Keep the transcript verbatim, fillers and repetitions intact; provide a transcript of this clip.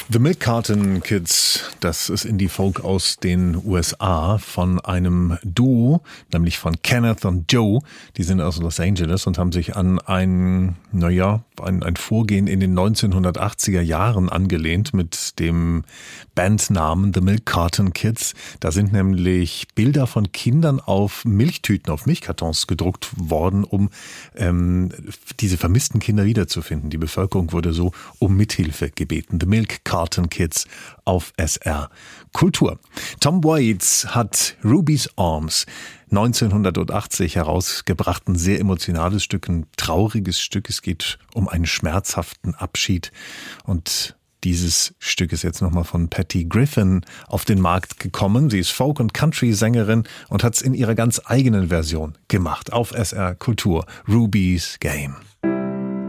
The Milk Carton Kids, das ist Indie-Folk aus den U S A von einem Duo, nämlich von Kenneth und Joe. Die sind aus Los Angeles und haben sich an ein, naja, ein, ein Vorgehen in den neunzehnhundertachtziger Jahren angelehnt mit dem Bandnamen The Milk Carton Kids. Da sind nämlich Bilder von Kindern auf Milchtüten, auf Milchkartons gedruckt worden, um ähm, diese vermissten Kinder wiederzufinden. Die Bevölkerung wurde so um Mithilfe gebeten. The Milk Carton Kids auf S R Kultur. Tom Waits hat Ruby's Arms neunzehnhundertachtzig herausgebracht. Ein sehr emotionales Stück, ein trauriges Stück. Es geht um einen schmerzhaften Abschied. Und dieses Stück ist jetzt nochmal von Patty Griffin auf den Markt gekommen. Sie ist Folk- und Country-Sängerin und hat es in ihrer ganz eigenen Version gemacht. Auf S R Kultur. Ruby's Game.